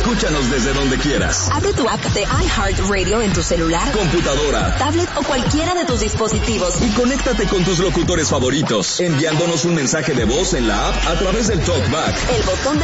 escúchanos desde donde quieras. Abre tu app de iHeartRadio en tu celular, computadora, tablet o cualquiera de tus dispositivos. Y conéctate con tus locutores favoritos, enviándonos un mensaje de voz en la app a través del TalkBack. El botón de